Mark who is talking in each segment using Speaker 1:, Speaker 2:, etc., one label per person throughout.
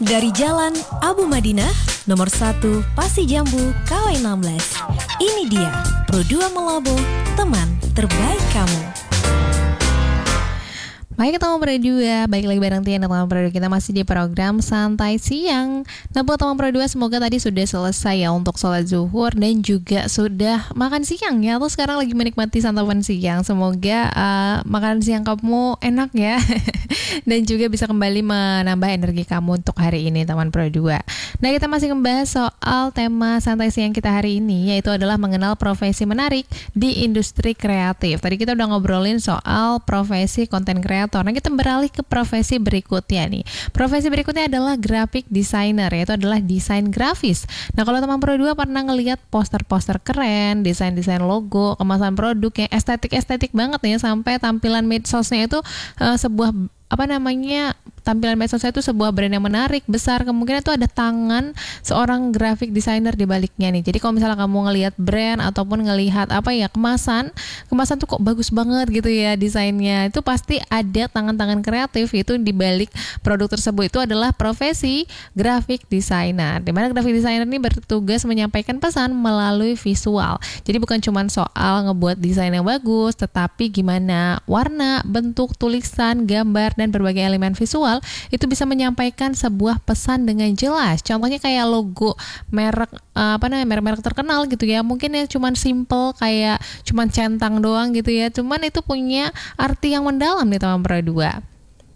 Speaker 1: Dari Jalan Abu Madinah, nomor 1 Pasi Jambu, KW 16. Ini dia Pro 2 Melabo, teman terbaik kamu.
Speaker 2: Baik, teman Pro 2, baik lagi bareng Tia dan teman Pro 2. Kita masih di program Santai Siang. Nah, buat teman Pro 2, semoga tadi sudah selesai ya untuk sholat zuhur dan juga sudah makan siang ya, atau sekarang lagi menikmati santapan siang. Semoga makan siang kamu enak ya dan juga bisa kembali menambah energi kamu untuk hari ini, teman Pro 2. Nah, kita masih membahas soal tema Santai Siang kita hari ini, yaitu adalah mengenal profesi menarik di industri kreatif. Tadi kita udah ngobrolin soal profesi konten kreator. Nah, kita beralih ke profesi berikutnya nih. Profesi berikutnya adalah graphic designer, yaitu adalah desain grafis. Nah, kalau teman Pro 2 pernah ngelihat poster-poster keren, desain-desain logo, kemasan produk yang estetik-estetik banget ya, sampai tampilan medsosnya itu tampilan medsosnya itu sebuah brand yang menarik, besar, kemungkinan itu ada tangan seorang graphic designer di baliknya nih. Jadi kalau misalnya kamu ngelihat brand ataupun ngelihat kemasan tuh kok bagus banget gitu ya desainnya, itu pasti ada tangan-tangan kreatif itu di balik produk tersebut. Itu adalah profesi graphic designer, di mana graphic designer ini bertugas menyampaikan pesan melalui visual. Jadi bukan cuma soal ngebuat desain yang bagus, tetapi gimana warna, bentuk, tulisan, gambar, dan berbagai elemen visual itu bisa menyampaikan sebuah pesan dengan jelas. Contohnya kayak logo merek merek terkenal gitu ya. Mungkin ya cuman simple kayak cuman centang doang gitu ya. Cuman itu punya arti yang mendalam nih teman Pro 2.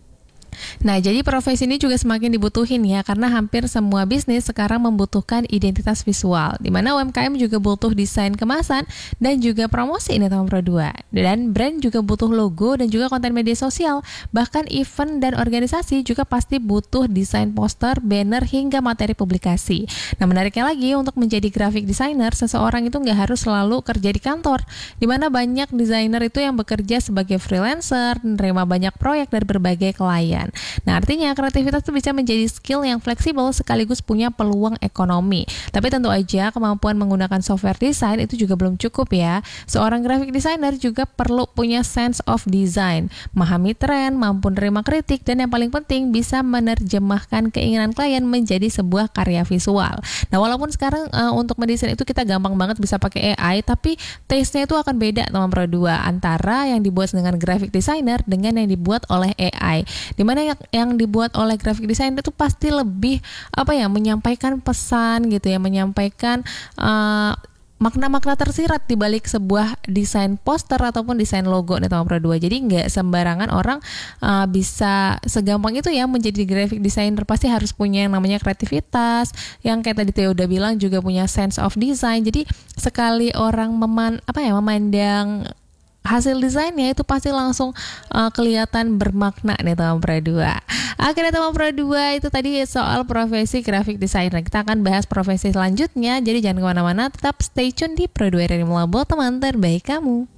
Speaker 2: Nah, jadi profesi ini juga semakin dibutuhin ya, karena hampir semua bisnis sekarang membutuhkan identitas visual, di mana UMKM juga butuh desain kemasan dan juga promosi ini teman Pro 2. Dan brand juga butuh logo dan juga konten media sosial. Bahkan event dan organisasi juga pasti butuh desain poster, banner, hingga materi publikasi. Nah, menariknya lagi, untuk menjadi graphic designer, seseorang itu nggak harus selalu kerja di kantor, di mana banyak desainer itu yang bekerja sebagai freelancer, menerima banyak proyek dari berbagai klien. Nah, artinya kreativitas itu bisa menjadi skill yang fleksibel sekaligus punya peluang ekonomi. Tapi tentu aja kemampuan menggunakan software desain itu juga belum cukup ya. Seorang graphic designer juga perlu punya sense of design, memahami tren, mampu menerima kritik, dan yang paling penting bisa menerjemahkan keinginan klien menjadi sebuah karya visual. Nah, walaupun sekarang untuk mendesain itu kita gampang banget bisa pakai AI, tapi taste-nya itu akan beda teman Pro 2 antara yang dibuat dengan graphic designer dengan yang dibuat oleh AI. Dimana yang dibuat oleh graphic designer itu pasti lebih menyampaikan pesan gitu ya, menyampaikan makna-makna tersirat di balik sebuah desain poster ataupun desain logo nih teman Pro 2. Jadi nggak sembarangan orang bisa segampang itu ya menjadi graphic designer. Pasti harus punya yang namanya kreativitas, yang kayak tadi Theo udah bilang juga punya sense of design. Jadi sekali orang memandang hasil desainnya itu pasti langsung kelihatan bermakna nih teman Pro 2. Akhirnya teman Pro 2 itu tadi soal profesi graphic designer. Kita akan bahas profesi selanjutnya. Jadi jangan kemana-mana, tetap stay tune di Pro 2 dari Melabo, teman terbaik kamu.